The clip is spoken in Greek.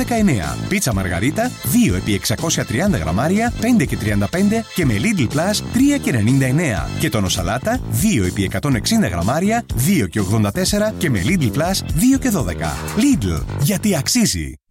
19. Πίτσα Μαργαρίτα 2 επί 630 γραμμάρια 5 και 35 και με Lidl Plus 3 και 99. Και τόνο σαλάτα 2 επί 160 γραμμάρια 2 και 84 και με Lidl Plus 2 και 12. Lidl, γιατί αξίζει.